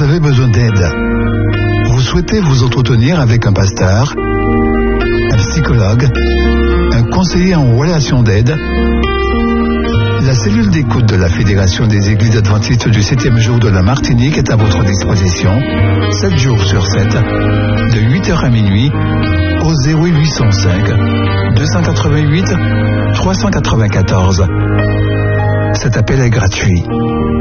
Vous avez besoin d'aide. Vous souhaitez vous entretenir avec un pasteur, un psychologue, un conseiller en relation d'aide. La cellule d'écoute de la Fédération des Églises Adventistes du 7e jour de la Martinique est à votre disposition, 7 jours sur 7, de 8h à minuit, au 0805 288 394. Cet appel est gratuit.